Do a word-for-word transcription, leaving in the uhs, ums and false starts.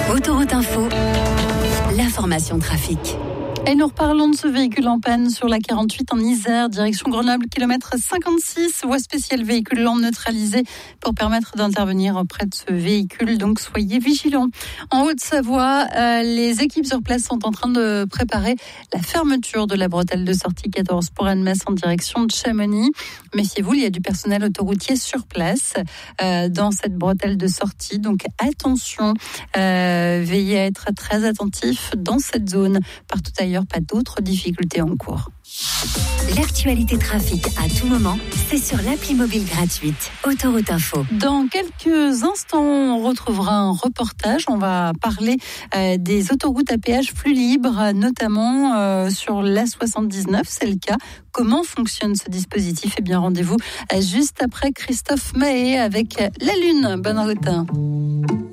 Autoroute Info, l'information trafic. Et nous reparlons de ce véhicule en panne sur la quarante-huit en Isère, direction Grenoble, kilomètre cinquante-six, voie spéciale véhicule lent neutralisé pour permettre d'intervenir auprès de ce véhicule, donc soyez vigilants. En Haute-Savoie, euh, les équipes sur place sont en train de préparer la fermeture de la bretelle de sortie quatorze pour Annemasse en direction de Chamonix. Méfiez-vous, il y a du personnel autoroutier sur place euh, dans cette bretelle de sortie, donc attention, euh, veillez à être très attentifs dans cette zone. Partout ailleurs, pas d'autres difficultés en cours. L'actualité trafic à tout moment, c'est sur l'appli mobile gratuite Autoroute Info. Dans quelques instants, on retrouvera un reportage. On va parler euh, des autoroutes à péage plus libres, notamment euh, sur l'A soixante-dix-neuf. C'est le cas. Comment fonctionne ce dispositif ? Eh bien, rendez-vous euh, juste après Christophe Mahé avec La Lune. Bonne route.